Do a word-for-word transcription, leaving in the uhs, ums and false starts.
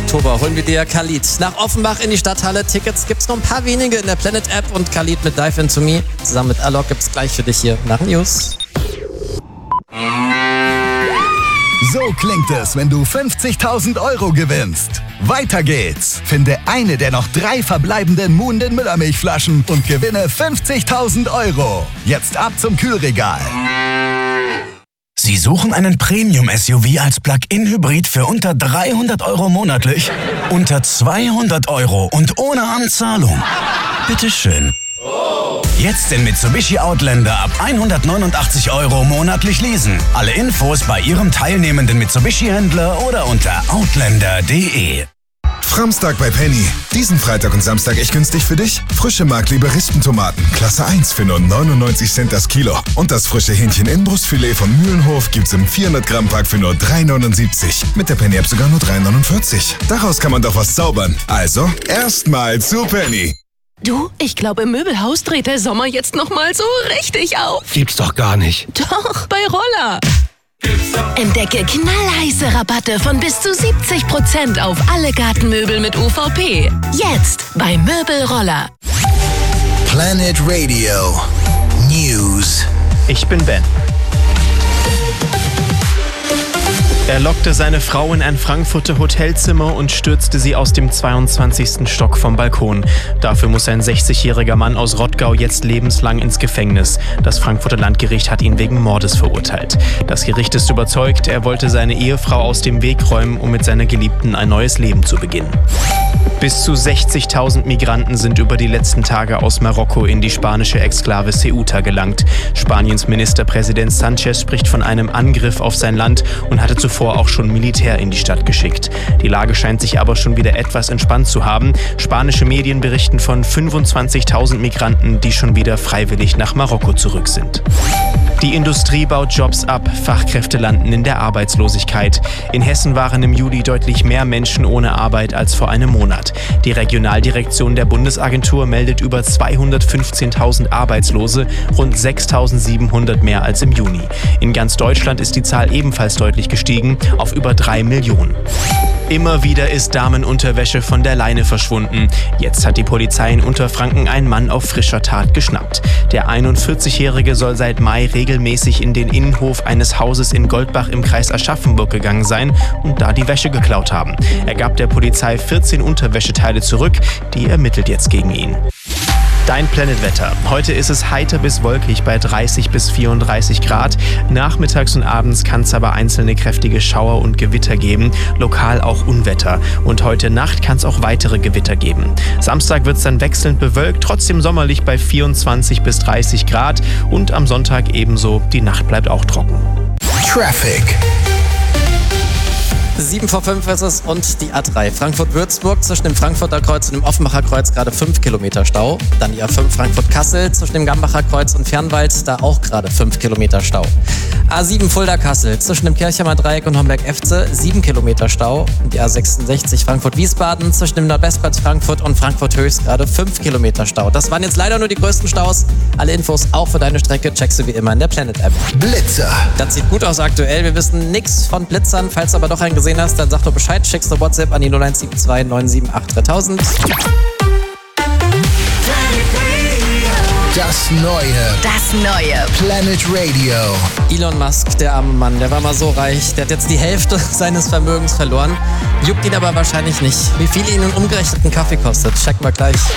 Oktober holen wir dir Khalid nach Offenbach in die Stadthalle. Tickets gibt's noch ein paar wenige in der Planet App und Khalid mit Dive Into Me zusammen mit Alok gibt's gleich für dich hier nach News. So klingt es, wenn du fünfzigtausend Euro gewinnst. Weiter geht's. Finde eine der noch drei verbleibenden Muhnden Müllermilchflaschen und gewinne fünfzigtausend Euro. Jetzt ab zum Kühlregal. Sie suchen einen Premium-S U V als Plug-in-Hybrid für unter dreihundert Euro monatlich? Unter zweihundert Euro und ohne Anzahlung? Bitteschön. Jetzt den Mitsubishi Outlander ab hundertneunundachtzig Euro monatlich leasen. Alle Infos bei Ihrem teilnehmenden Mitsubishi-Händler oder unter outlander punkt de. Framstag bei Penny. Diesen Freitag und Samstag echt günstig für dich? Frische Markliebe Rispentomaten, Klasse eins für nur neunundneunzig Cent das Kilo. Und das frische Hähnchen-Innenbrustfilet von Mühlenhof gibt's im vierhundert Gramm Pack für nur drei neunundsiebzig. Mit der Penny-App sogar nur drei neunundvierzig. Daraus kann man doch was zaubern. Also, erstmal zu Penny. Du, ich glaube, im Möbelhaus dreht der Sommer jetzt noch mal so richtig auf. Gibt's doch gar nicht. Doch, bei Roller. Entdecke knallheiße Rabatte von bis zu siebzig Prozent auf alle Gartenmöbel mit U V P. Jetzt bei Möbelroller. Planet Radio News. Ich bin Ben. Er lockte seine Frau in ein Frankfurter Hotelzimmer und stürzte sie aus dem zweiundzwanzigsten Stock vom Balkon. Dafür muss ein sechzigjähriger Mann aus Rottgau jetzt lebenslang ins Gefängnis. Das Frankfurter Landgericht hat ihn wegen Mordes verurteilt. Das Gericht ist überzeugt, er wollte seine Ehefrau aus dem Weg räumen, um mit seiner Geliebten ein neues Leben zu beginnen. Bis zu sechzigtausend Migranten sind über die letzten Tage aus Marokko in die spanische Exklave Ceuta gelangt. Spaniens Ministerpräsident Sanchez spricht von einem Angriff auf sein Land und hatte zuvor auch schon Militär in die Stadt geschickt. Die Lage scheint sich aber schon wieder etwas entspannt zu haben. Spanische Medien berichten von fünfundzwanzigtausend Migranten, die schon wieder freiwillig nach Marokko zurück sind. Die Industrie baut Jobs ab, Fachkräfte landen in der Arbeitslosigkeit. In Hessen waren im Juli deutlich mehr Menschen ohne Arbeit als vor einem Monat. Die Regionaldirektion der Bundesagentur meldet über zweihundertfünfzehntausend Arbeitslose, rund sechstausendsiebenhundert mehr als im Juni. In ganz Deutschland ist die Zahl ebenfalls deutlich gestiegen, auf über drei Millionen. Immer wieder ist Damenunterwäsche von der Leine verschwunden. Jetzt hat die Polizei in Unterfranken einen Mann auf frischer Tat geschnappt. Der einundvierzigjährige soll seit Mai regelmäßig in den Innenhof eines Hauses in Goldbach im Kreis Aschaffenburg gegangen sein und da die Wäsche geklaut haben. Er gab der Polizei vierzehn Unterwäscheteile zurück, die ermittelt jetzt gegen ihn. Dein Planetwetter. Heute ist es heiter bis wolkig bei dreißig bis vierunddreißig Grad. Nachmittags und abends kann es aber einzelne kräftige Schauer und Gewitter geben, lokal auch Unwetter. Und heute Nacht kann es auch weitere Gewitter geben. Samstag wird es dann wechselnd bewölkt, trotzdem sommerlich bei vierundzwanzig bis dreißig Grad. Und am Sonntag ebenso, die Nacht bleibt auch trocken. Traffic. sieben vor fünf ist es und die A drei Frankfurt-Würzburg zwischen dem Frankfurter Kreuz und dem Offenbacher Kreuz gerade fünf Kilometer Stau. Dann die A fünf Frankfurt-Kassel zwischen dem Gambacher Kreuz und Fernwald, da auch gerade fünf Kilometer Stau. A sieben Fulda-Kassel zwischen dem Kirchheimer Dreieck und Homberg-Efze sieben Kilometer Stau. Und die A sechsundsechzig Frankfurt-Wiesbaden zwischen dem Nordwestplatz Frankfurt und Frankfurt-Höchst gerade fünf Kilometer Stau. Das waren jetzt leider nur die größten Staus. Alle Infos auch für deine Strecke checkst du wie immer in der Planet-App. Blitzer. Das sieht gut aus aktuell. Wir wissen nichts von Blitzern. Falls du aber doch einen gesehen hast, dann sag doch Bescheid. Schickst du WhatsApp an die null eins sieben zwei neun sieben acht dreitausend. Das Neue. Das Neue. Planet Radio. Elon Musk, der arme Mann, der war mal so reich, der hat jetzt die Hälfte seines Vermögens verloren. Juckt ihn aber wahrscheinlich nicht. Wie viel ihn einen umgerechneten Kaffee kostet, checken wir gleich.